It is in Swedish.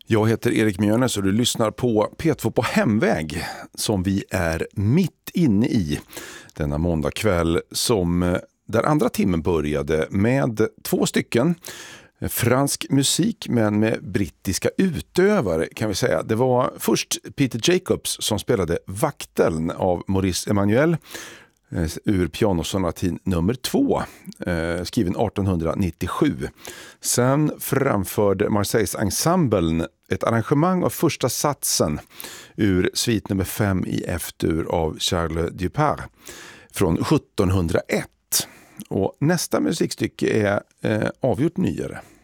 Jag heter Erik Mjörnes och du lyssnar på P2 på hemväg som vi är mitt inne i denna måndagkväll där andra timmen började med 2 stycken fransk musik men med brittiska utövare kan vi säga. Det var först Peter Jacobs som spelade Vakteln av Maurice Emmanuel ur pianosonatin nummer 2, skriven 1897. Sen framförde Marseilles Ensemblen ett arrangemang av första satsen ur svit nummer 5 i F-dur av Charles Dupas från 1701. Och nästa musikstycke är avgjort nyare.